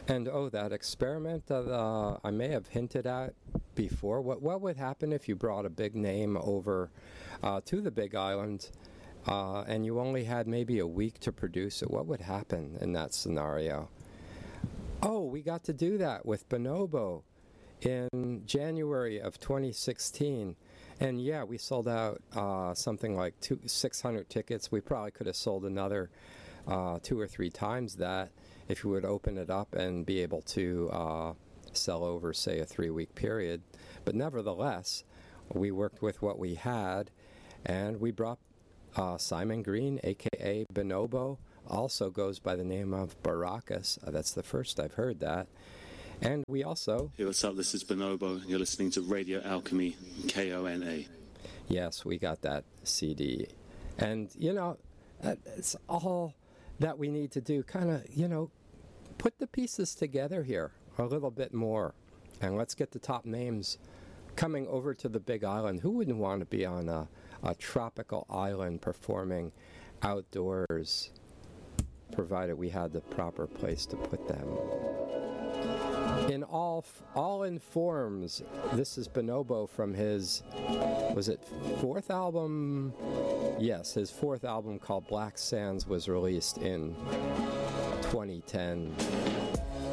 And that experiment that I may have hinted at before, what would happen if you brought a big name over to the Big Island and you only had maybe a week to produce it? What would happen in that scenario? Oh, we got to do that with Bonobo in January of 2016. And yeah, we sold out something like 600 tickets. We probably could have sold another 2 or 3 times that if you would open it up and be able to sell over, say, a 3-week period. But nevertheless, we worked with what we had, and we brought Simon Green, a.k.a. Bonobo, also goes by the name of Baracus. That's the first I've heard that. And we also... Hey, what's up? This is Bonobo. You're listening to Radio Alchemy, KONA. Yes, we got that CD. And, it's all that we need to do. Kind of, put the pieces together here a little bit more. And let's get the top names coming over to the Big Island. Who wouldn't want to be on a tropical island performing outdoors, provided we had the proper place to put them? In all in forms, this is Bonobo from his, was it 4th album? Yes, his 4th album called Black Sands was released in 2010.